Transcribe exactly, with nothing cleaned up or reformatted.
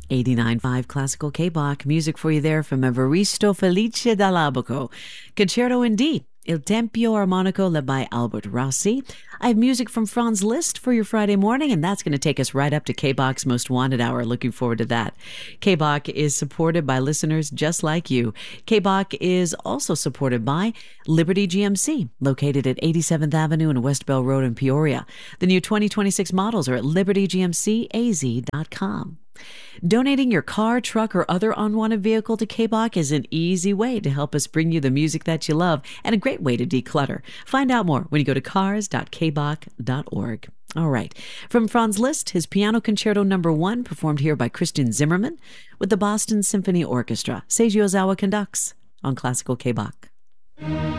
eighty-nine point five Classical K-Bach. Music for you there from Evaristo Felice Dall'Abaco. Concerto in D, Il Tempio Armonico, led by Albert Rossi. I have music from Franz Liszt for your Friday morning, and that's going to take us right up to K-Bach's Most Wanted Hour. Looking forward to that. K-Bach is supported by listeners just like you. K-Bach is also supported by Liberty G M C, located at eighty-seventh Avenue and West Bell Road in Peoria. The new twenty twenty-six models are at liberty g m c a z dot com. Donating your car, truck, or other unwanted vehicle to K-Bach is an easy way to help us bring you the music that you love and a great way to declutter. Find out more when you go to cars dot k bach dot org. All right. From Franz Liszt, his Piano Concerto Number One, performed here by Christian Zimmerman with the Boston Symphony Orchestra. Seiji Ozawa conducts on Classical K-Bach.